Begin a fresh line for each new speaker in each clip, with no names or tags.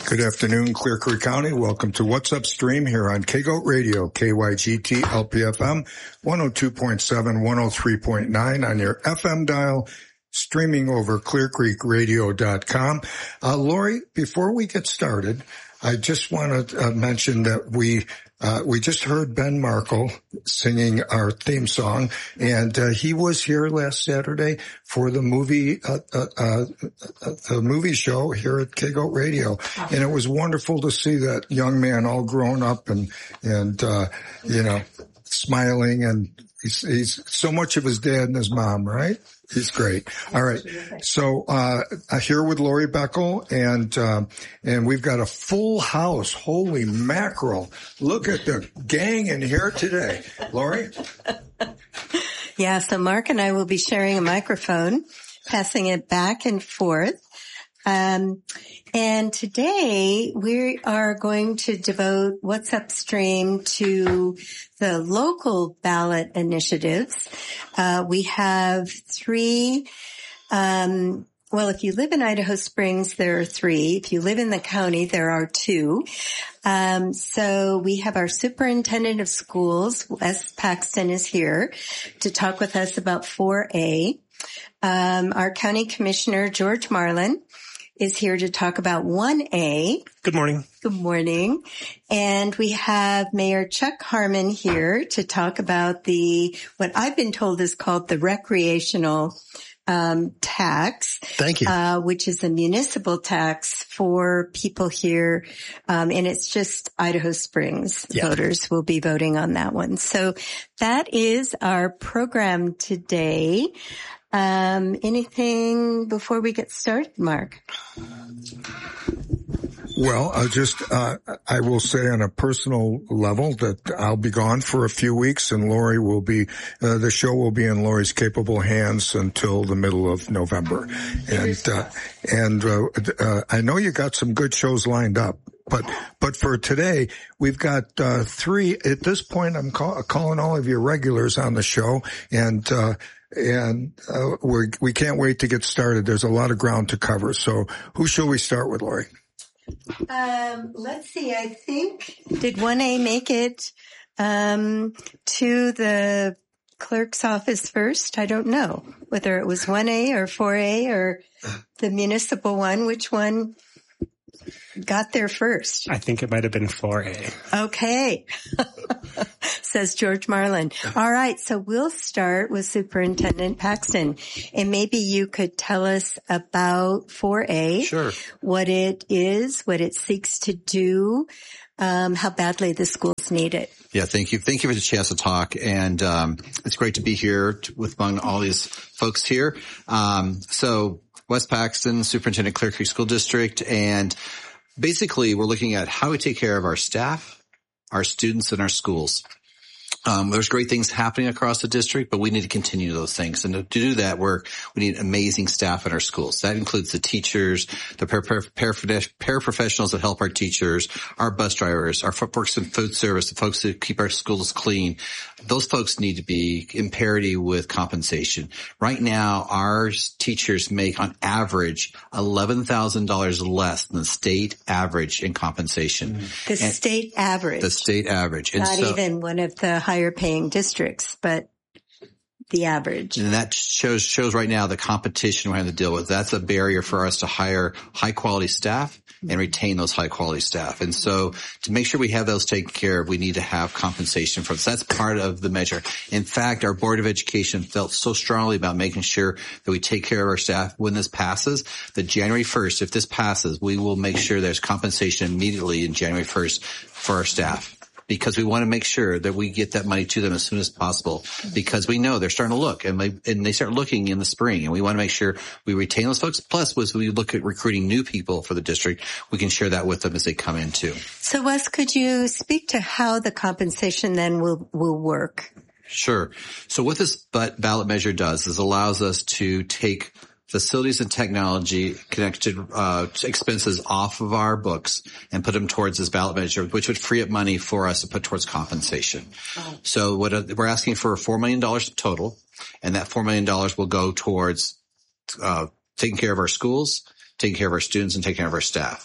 Good afternoon, Clear Creek County. Welcome to What's Upstream here on KGOAT Radio, KYGT LPFM, 102.7, 103.9 on your FM dial, streaming over clearcreekradio.com. Lori, before we get started, I just want to mention that we just heard Ben Markle singing our theme song, and he was here last Saturday for the movie show here at KGOAT Radio, and it was wonderful to see that young man all grown up and smiling, and he's so much of his dad and his mom, right? He's great. All right. So, here with Lori Beckel, and we've got a full house. Holy mackerel. Look at the gang in here today. Lori?
Yeah. So Mark and I will be sharing a microphone, passing it back and forth. And today we are going to devote What's Upstream to the local ballot initiatives. We have three, if you live in Idaho Springs, there are three. If you live in the county, there are two. So we have our superintendent of schools, Wes Paxton, is here to talk with us about 4A. Our county commissioner, George Marlin, is here to talk about 1A.
Good morning.
Good morning. And we have Mayor Chuck Harmon here to talk about what I've been told is called the recreational tax.
Thank you.
Which is a municipal tax for people here. And it's just Idaho Springs voters will be voting on that one. So that is our program today. Anything before we get started, Mark?
Well, I will say on a personal level that I'll be gone for a few weeks, and Lori will be, the show will be in Lori's capable hands until the middle of November. And I know you got some good shows lined up. But for today, we've got three. At this point, I'm calling all of your regulars on the show, and we can't wait to get started. There's a lot of ground to cover. So who shall we start with, Lori?
Let's see. I think, did 1A make it to the clerk's office first? I don't know whether it was 1A or 4A or the municipal one. Which one got there first?
I think it might have been 4A.
Okay. Says George Marlin. All right. So we'll start with Superintendent Paxton, and maybe you could tell us about 4A.
Sure.
What it is, what it seeks to do, how badly the schools need it.
Yeah, thank you. Thank you for the chance to talk. And, it's great to be here among all these folks here. So Wes Paxton, Superintendent, Clear Creek School District. And basically we're looking at how we take care of our staff, our students, and our schools. There's great things happening across the district, but we need to continue those things. And to do that, we need amazing staff in our schools. That includes the teachers, the paraprofessionals that help our teachers, our bus drivers, our folks in food service, the folks who keep our schools clean. Those folks need to be in parity with compensation. Right now, our teachers make on average $11,000 less than the state average in compensation.
The state average.
The state average. And
not even one of the higher paying districts, but the average.
And that shows right now the competition we're having to deal with. That's a barrier for us to hire high quality staff and retain those high quality staff. And so to make sure we have those taken care of, we need to have compensation for this. That's part of the measure. In fact, our Board of Education felt so strongly about making sure that we take care of our staff when this passes, that January 1st, if this passes, we will make sure there's compensation immediately in January 1st for our staff. Because we want to make sure that we get that money to them as soon as possible, because we know they're starting to look, and they start looking in the spring, and we want to make sure we retain those folks. Plus, as we look at recruiting new people for the district, we can share that with them as they come in too.
So Wes, could you speak to how the compensation then will work?
Sure. So what this ballot measure does is allows us to take facilities and technology connected expenses off of our books and put them towards this ballot measure, which would free up money for us to put towards compensation. Oh. So we're asking for $4 million total, and that $4 million will go towards taking care of our schools, taking care of our students, and taking care of our staff.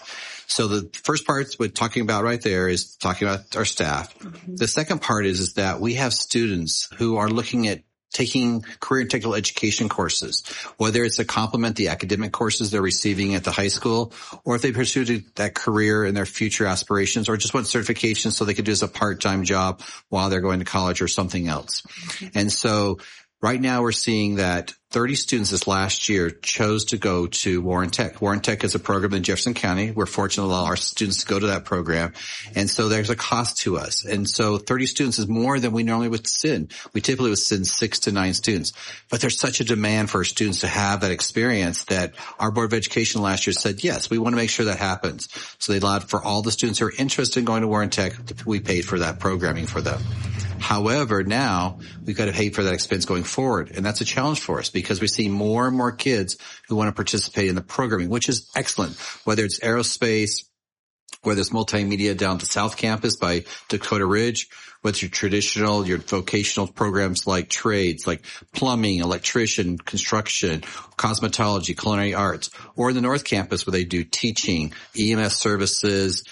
So the first part we're talking about right there is talking about our staff. Mm-hmm. The second part is that we have students who are looking at taking career and technical education courses, whether it's to complement the academic courses they're receiving at the high school, or if they pursue that career in their future aspirations, or just want certification so they could do as a part-time job while they're going to college or something else. Mm-hmm. And so right now we're seeing that 30 students this last year chose to go to Warren Tech. Warren Tech is a program in Jefferson County. We're fortunate to allow our students to go to that program. And so there's a cost to us. And so 30 students is more than we normally would send. We typically would send 6 to 9 students. But there's such a demand for our students to have that experience that our Board of Education last year said, yes, we want to make sure that happens. So they allowed for all the students who are interested in going to Warren Tech, we paid for that programming for them. However, now we've got to pay for that expense going forward. And that's a challenge for us because we see more and more kids who want to participate in the programming, which is excellent, whether it's aerospace, whether it's multimedia down to South Campus by Dakota Ridge, whether it's your vocational programs like trades, like plumbing, electrician, construction, cosmetology, culinary arts, or in the North Campus where they do teaching, EMS services,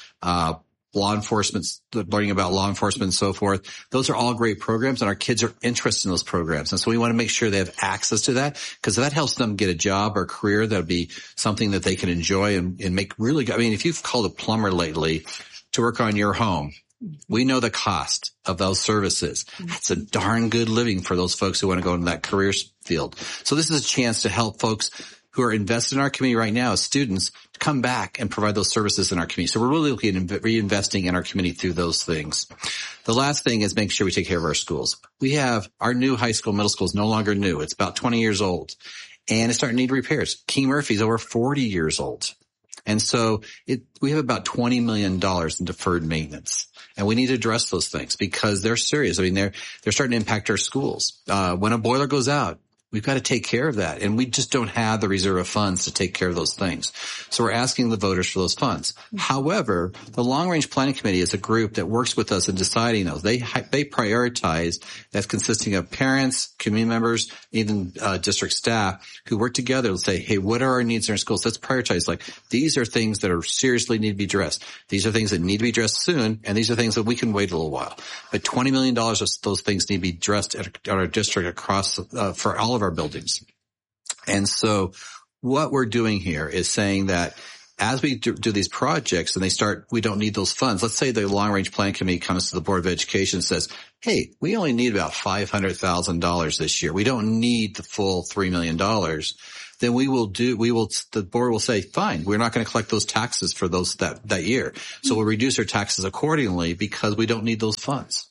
law enforcement, learning about law enforcement and so forth. Those are all great programs and our kids are interested in those programs. And so we want to make sure they have access to that because that helps them get a job or a career that would be something that they can enjoy and make really good. I mean, if you've called a plumber lately to work on your home, we know the cost of those services. That's a darn good living for those folks who want to go into that career field. So this is a chance to help folks who are invested in our community right now as students to come back and provide those services in our community. So we're really looking at reinvesting in our community through those things. The last thing is making sure we take care of our schools. We have our new high school, middle school is no longer new. It's about 20 years old and it's starting to need repairs. King Murphy's over 40 years old. And so we have about $20 million in deferred maintenance. And we need to address those things because they're serious. I mean, they're starting to impact our schools. When a boiler goes out, we've got to take care of that. And we just don't have the reserve of funds to take care of those things. So we're asking the voters for those funds. However, the Long Range Planning Committee is a group that works with us in deciding those. They prioritize that's consisting of parents, community members, even district staff who work together and say, hey, what are our needs in our schools? Let's prioritize. Like, these are things that are seriously need to be addressed. These are things that need to be addressed soon. And these are things that we can wait a little while. But $20 million of those things need to be addressed at our district across for all of our buildings. And so what we're doing here is saying that as we do these projects and we don't need those funds. Let's say the Long Range Planning Committee comes to the Board of Education and says, hey, we only need about $500,000 this year. We don't need the full $3 million. Then the board will say, fine, we're not going to collect those taxes for those that year. So we'll reduce our taxes accordingly because we don't need those funds.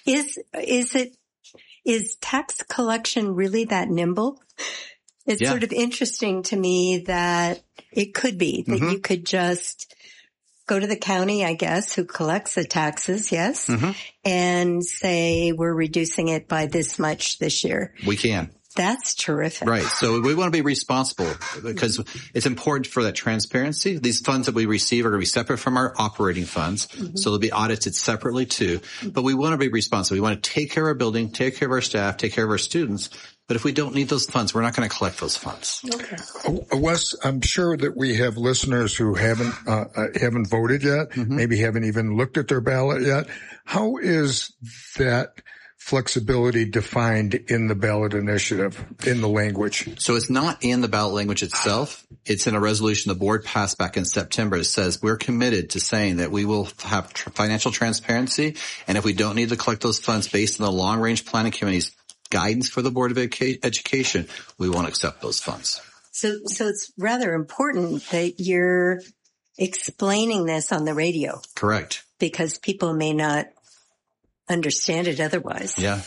Is tax collection really that nimble? It's sort of interesting to me that it could be that you could just go to the county, I guess, who collects the taxes, yes, and say we're reducing it by this much this year.
We can.
That's terrific.
Right. So we want to be responsible because it's important for that transparency. These funds that we receive are going to be separate from our operating funds. So they'll be audited separately too. But we want to be responsible. We want to take care of our building, take care of our staff, take care of our students. But if we don't need those funds, we're not going to collect those funds.
Okay.
Wes, I'm sure that we have listeners who haven't voted yet, maybe haven't even looked at their ballot yet. How is that flexibility defined in the ballot initiative, in the language?
So it's not in the ballot language itself. It's in a resolution the board passed back in September. It says we're committed to saying that we will have financial transparency. And if we don't need to collect those funds based on the Long Range Planning Committee's guidance for the Board of Education, we won't accept those funds.
So it's rather important that you're explaining this on the radio.
Correct.
Because people may not understand it otherwise.
Yeah.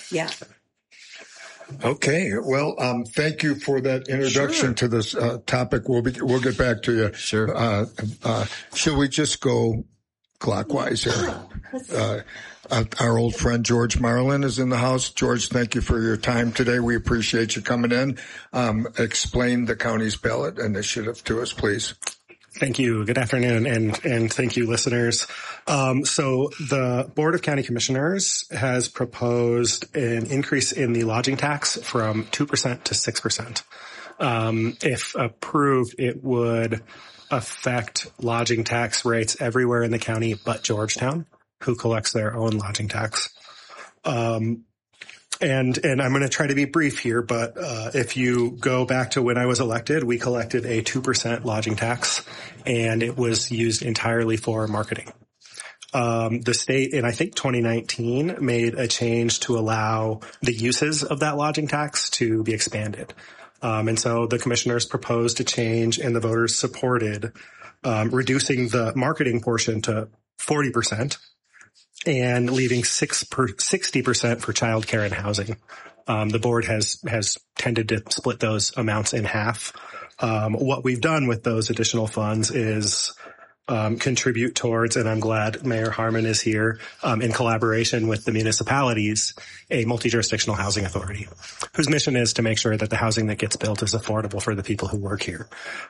Okay. Well, thank you for that introduction to this topic. We'll get back to you.
Sure.
Shall we just go clockwise here? Our old friend George Marlin is in the house. George, thank you for your time today. We appreciate you coming in. Explain the county's ballot initiative to us, please.
Thank you. Good afternoon, and thank you, listeners. So the Board of County Commissioners has proposed an increase in the lodging tax from 2% to 6%. If approved, it would affect lodging tax rates everywhere in the county but Georgetown, who collects their own lodging tax. And I'm going to try to be brief here, but if you go back to when I was elected, we collected a 2% lodging tax, and it was used entirely for marketing. The state in, I think, 2019 made a change to allow the uses of that lodging tax to be expanded. And so the commissioners proposed a change, and the voters supported reducing the marketing portion to 40% and leaving 60% for childcare and housing. The board has tended to split those amounts in half. What we've done with those additional funds is contribute towards, and I'm glad Mayor Harmon is here, in collaboration with the municipalities, a multi-jurisdictional housing authority whose mission is to make sure that the housing that gets built is affordable for the people who work here.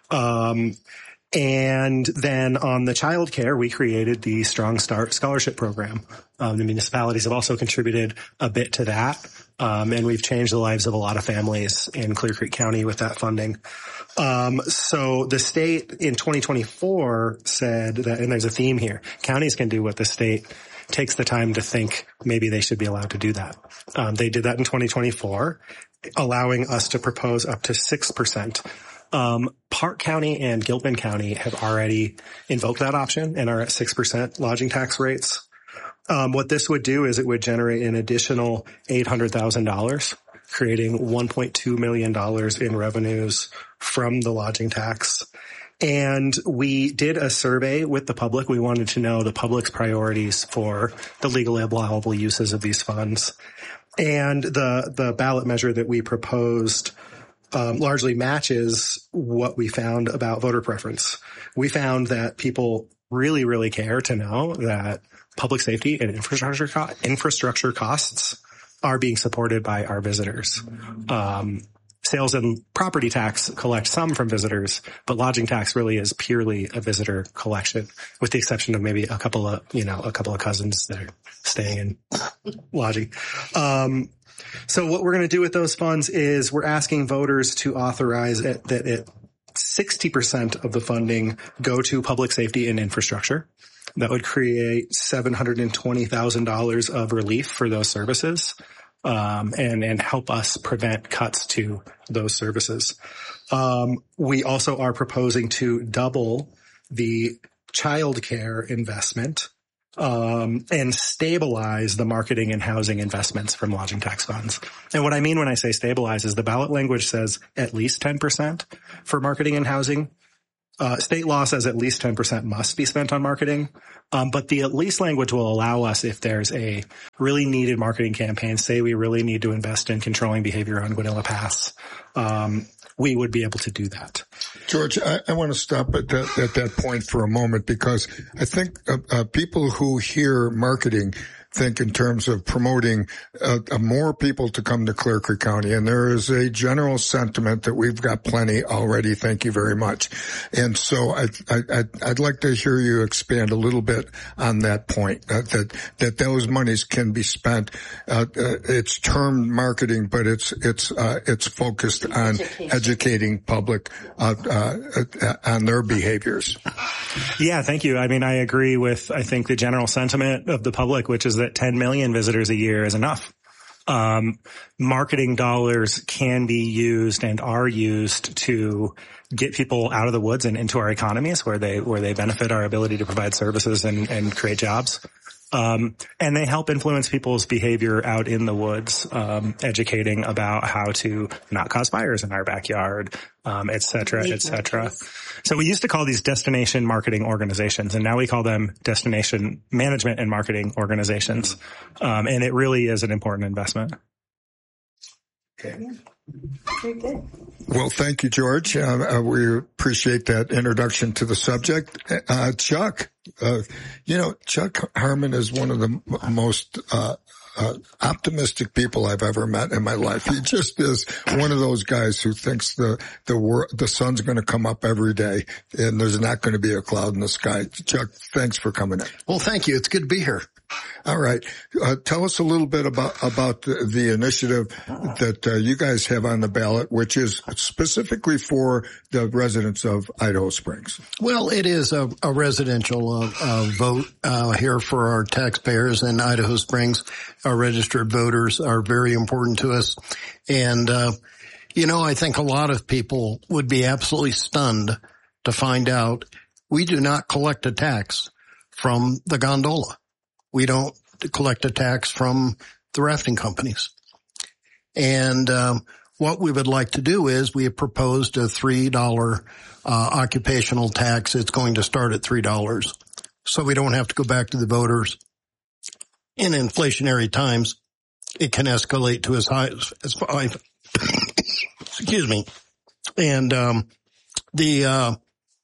And then on the child care, we created the Strong Start Scholarship Program. The municipalities have also contributed a bit to that. And we've changed the lives of a lot of families in Clear Creek County with that funding. So the state in 2024 said that, and there's a theme here, counties can do what the state takes the time to think maybe they should be allowed to do that. They did that in 2024, allowing us to propose up to 6%. Park County and Gilpin County have already invoked that option and are at 6% lodging tax rates. What this would do is it would generate an additional $800,000, creating $1.2 million in revenues from the lodging tax. And we did a survey with the public. We wanted to know the public's priorities for the legally allowable uses of these funds. And the ballot measure that we proposed largely matches what we found about voter preference. We found that people really, really care to know that public safety and infrastructure costs are being supported by our visitors. Sales and property tax collect some from visitors, but lodging tax really is purely a visitor collection, with the exception of maybe a couple of cousins that are staying in lodging. So what we're going to do with those funds is we're asking voters to authorize that 60% of the funding go to public safety and infrastructure. That would create $720,000 of relief for those services, and help us prevent cuts to those services. We also are proposing to double the child care investment, and stabilize the marketing and housing investments from lodging tax funds. And what I mean when I say stabilize is the ballot language says at least 10% for marketing and housing. State law says at least 10% must be spent on marketing. But the at least language will allow us, if there's a really needed marketing campaign, say we really need to invest in controlling behavior on Guanilla Pass, we would be able to do that.
George, I want to stop at that point for a moment, because I think people who hear marketing think in terms of promoting more people to come to Clear Creek County. And there is a general sentiment that we've got plenty already. Thank you very much. And so I'd like to hear you expand a little bit on that point, that those monies can be spent. It's termed marketing, but it's focused on educating public on their behaviors.
Yeah, thank you. I mean, I agree with, I think, the general sentiment of the public, which is that 10 million visitors a year is enough. Marketing dollars can be used and are used to get people out of the woods and into our economies where they benefit our ability to provide services and create jobs. And they help influence people's behavior out in the woods, educating about how to not cause fires in our backyard, et cetera, et cetera. So we used to call these destination marketing organizations, and now we call them destination management and marketing organizations. And it really is an important investment.
Okay.
Very good.
Well, thank you, George. We appreciate that introduction to the subject. Chuck, Chuck Harmon is one of the most optimistic people I've ever met in my life. He just is one of those guys who thinks the sun's going to come up every day and there's not going to be a cloud in the sky. Chuck, thanks for coming in.
Well, thank you. It's good to be here.
All right. Tell us a little bit about the initiative that you guys have on the ballot, which is specifically for the residents of Idaho Springs.
Well, it is a residential vote here for our taxpayers in Idaho Springs. Our registered voters are very important to us. And, I think a lot of people would be absolutely stunned to find out we do not collect a tax from the gondola. We don't collect a tax from the rafting companies. And what we would like to do is we have proposed a $3 occupational tax. It's going to start at $3. So we don't have to go back to the voters. In inflationary times, it can escalate to as high as 5. Excuse me. And the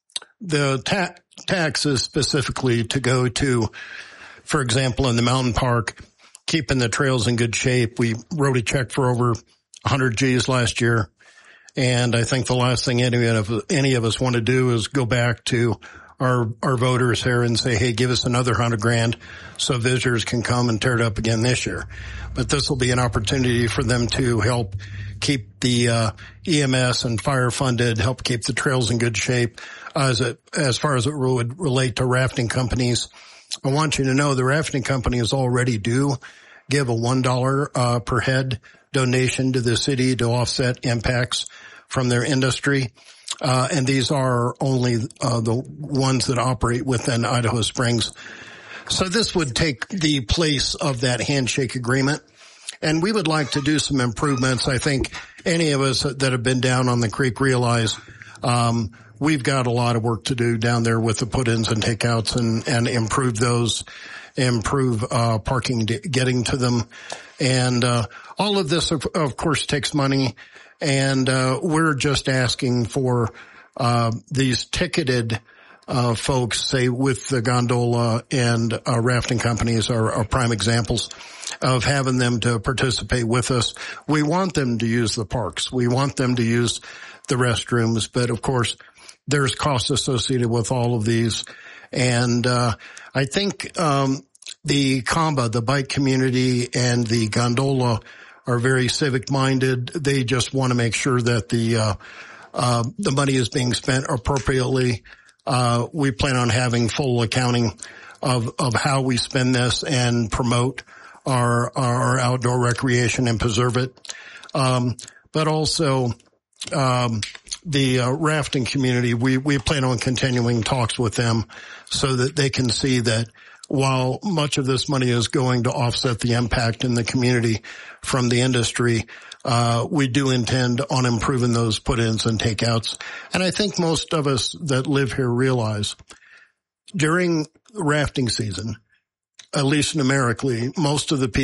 tax is specifically to go to, for example, in the mountain park, keeping the trails in good shape. We wrote a check for over 100 G's last year. And I think the last thing any of us want to do is go back to our voters here and say, hey, give us another $100,000 so visitors can come and tear it up again this year. But this will be an opportunity for them to help keep the EMS and fire funded, help keep the trails in good shape. As far as it would relate to rafting companies, I want you to know the rafting companies already do give a $1 per head donation to the city to offset impacts from their industry. And these are only the ones that operate within Idaho Springs. So this would take the place of that handshake agreement. And we would like to do some improvements. I think any of us that have been down on the creek realize we've got a lot of work to do down there with the put-ins and takeouts and improve those, parking, getting to them. And all of this, of course, takes money. And we're just asking for these ticketed folks, say with the gondola and rafting companies are prime examples of having them to participate with us. We want them to use the parks. We want them to use the restrooms. But, of course, there's costs associated with all of these. And I think the CAMBA, the bike community, and the gondola are very civic-minded. They just want to make sure that the money is being spent appropriately. We plan on having full accounting of how we spend this and promote our outdoor recreation and preserve it. But also, the rafting community, we plan on continuing talks with them so that they can see that while much of this money is going to offset the impact in the community from the industry, we do intend on improving those put-ins and takeouts. And I think most of us that live here realize during rafting season, at least numerically, most of the people